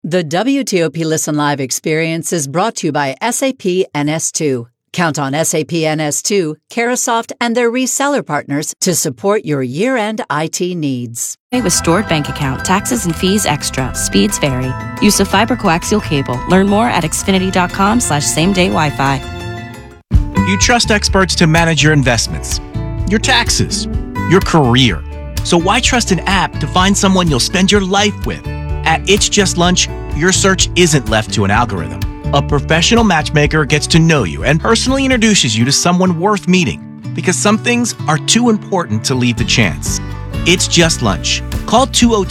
The WTOP Listen Live experience is brought to you by SAP NS2. Count on SAP NS2, Carahsoft, and their reseller partners to support your year-end IT needs. With stored bank account, taxes and fees extra. Speeds vary. Use of fiber coaxial cable. Learn more at xfinity.com/same-day Wi-Fi. You trust experts to manage your investments, your taxes, your career. So why trust an app to find someone you'll spend your life with? At It's Just Lunch, your search isn't left to an algorithm. A professional matchmaker gets to know you and personally introduces you to someone worth meeting, because some things are too important to leave to chance. It's Just Lunch. Call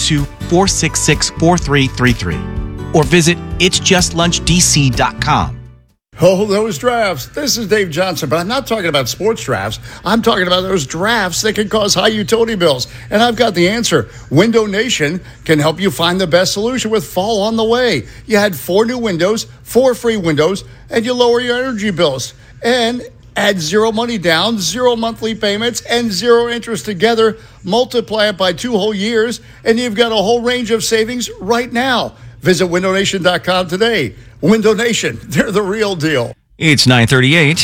202-466-4333 or visit itsjustlunchdc.com. Oh, those drafts. This is Dave Johnson, but I'm not talking about sports drafts. I'm talking about those drafts that can cause high utility bills. And I've got the answer. Window Nation can help you find the best solution with fall on the way. You had 4 new windows, 4 free windows, and you lower your energy bills. And add 0 money down, 0 monthly payments, and 0 interest together. Multiply it by 2 whole years, and you've got a whole range of savings right now. Visit windownation.com today. Window Nation, they're the real deal. It's 9:38.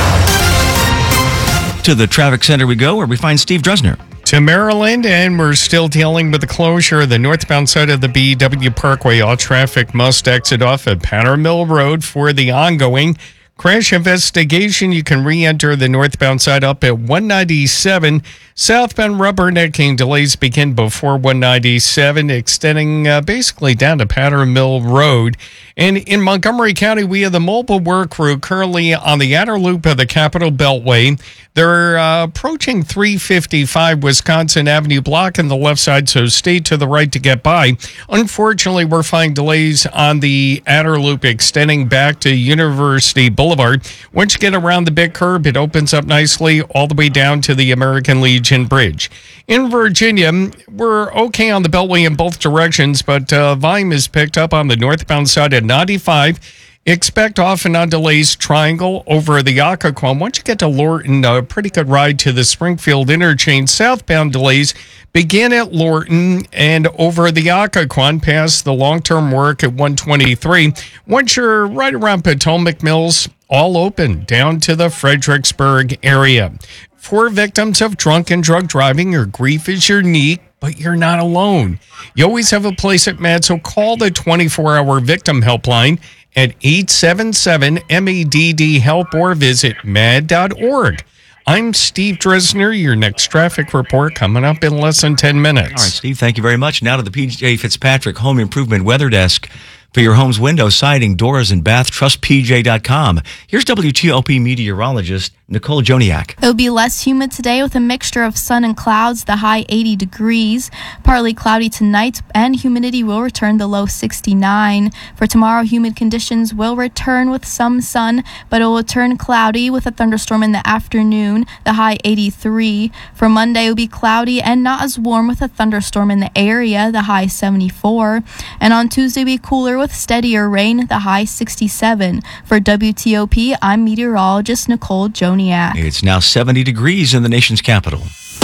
To the traffic center we go, where we find Steve Dresner. To Maryland, and we're still dealing with the closure of the northbound side of the BW Parkway. All traffic must exit off at Powder Mill Road for the ongoing crash investigation. You can re-enter the northbound side up at 197. Southbound rubbernecking delays begin before 197, extending basically down to Powder Mill Road. And in Montgomery County, we have the mobile work crew currently on the outer loop of the Capitol Beltway. They're approaching 355 Wisconsin Avenue, blocking the left side, so stay to the right to get by. Unfortunately, we're finding delays on the outer loop extending back to University Boulevard. Once you get around the big curb, it opens up nicely all the way down to the American Legion Bridge. In Virginia, we're okay on the Beltway in both directions, but volume is picked up on the northbound side at 95. Expect off and on delays Triangle over the Occoquan. Once you get to Lorton, a pretty good ride to the Springfield interchange. Southbound delays begin at Lorton and over the Occoquan past the long-term work at 123. Once you're right around Potomac Mills, all open down to the Fredericksburg area. For victims of drunk and drug driving, your grief is unique, but you're not alone. You always have a place at MADD, so call the 24-hour victim helpline at 877-MEDD-HELP or visit MADD.org. I'm Steve Dresner. Your next traffic report coming up in less than 10 minutes. All right, Steve, thank you very much. Now to the P.J. Fitzpatrick Home Improvement Weather Desk. For your home's windows, siding, doors, and bath, trust PJ.com. Here's WTOP meteorologist Nicole Joniak. It'll be less humid today with a mixture of sun and clouds, the high 80 degrees. Partly cloudy tonight, and humidity will return the low 69. For tomorrow, humid conditions will return with some sun, but it will turn cloudy with a thunderstorm in the afternoon, the high 83. For Monday, it will be cloudy and not as warm with a thunderstorm in the area, the high 74. And on Tuesday, it will be cooler with steadier rain, the high 67. For WTOP, I'm meteorologist Nicole Joniak. It's now 70 degrees in the nation's capital.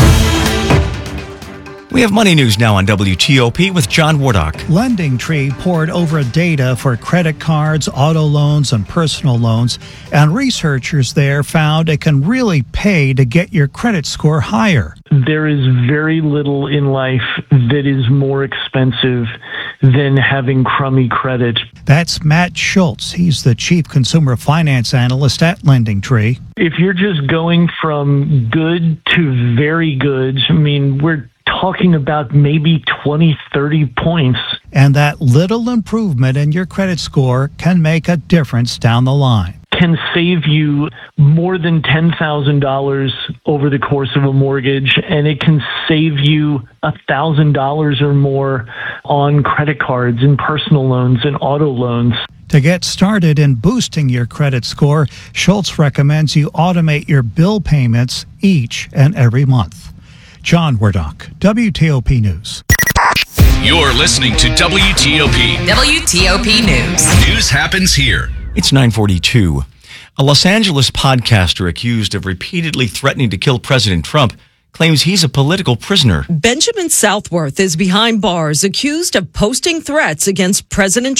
We have money news now on WTOP with John Wardock. LendingTree poured over data for credit cards, auto loans, and personal loans, and researchers there found it can really pay to get your credit score higher. There is very little in life that is more expensive than having crummy credit. That's Matt Schultz. He's the chief consumer finance analyst at LendingTree. If you're just going from good to very good, I mean, we're talking about maybe 20, 30 points. And that little improvement in your credit score can make a difference down the line. Can save you more than $10,000 over the course of a mortgage, and it can save you $1,000 or more on credit cards and personal loans and auto loans. To get started in boosting your credit score, Schultz recommends you automate your bill payments each and every month. John Wardock, WTOP News. You're listening to WTOP. WTOP News. News happens here. It's 9:42. A Los Angeles podcaster accused of repeatedly threatening to kill President Trump claims he's a political prisoner. Benjamin Southworth is behind bars, accused of posting threats against President